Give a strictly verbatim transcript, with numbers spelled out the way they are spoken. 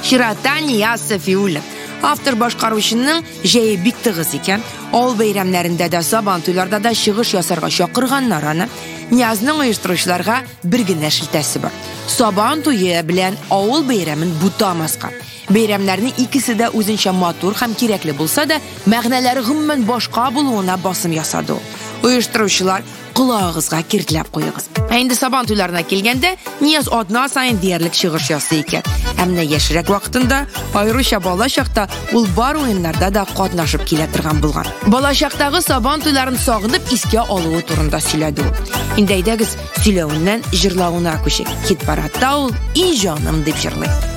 Ширата Нияз Сафиуллин. Автор башкаручының жайы бик тыгыз икән. Авыл бәйрәмнәрендә дә, сабан туйларда да чыгыш ясарга чакырганнар аны. Ниязның оештыручыларга бер генә шелтәсе бар. Сабан туйы белән авыл бәйрәмен бутамаска. Бәйрәмнәрнең икесе дә үзенчә матур һәм кирәкле булса да, мәгънәләре гомумән башка булуына басым ясады. Оештыручылар колагыгызга киртләп куегыз. Ә инде сабан туйларына килгәндә, Нияз адна сайын диярлек чыгыш ясый икән. Ә менә яшьрәк вакытында, аеруча бала чакта, ул бар уеннарда да катнашып килә торган булган. Бала чактагы сабан туйларын сагынып искә алуы турында сөйләде ул. Инде әйдәгез, сөйләвеннән җырлауына күчик. Кит баратта ул, и җаным дип җырлый.